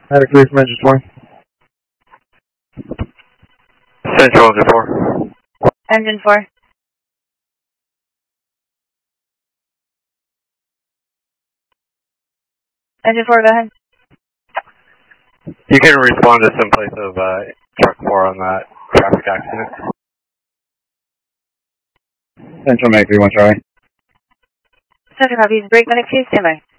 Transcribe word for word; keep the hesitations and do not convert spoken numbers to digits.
Attic three from engine four. Central engine four. Engine four. Engine four, go ahead. You can respond to some place of uh, truck four on that traffic accident. Central Mag three one Charlie. Central copies, break medic two, stand by.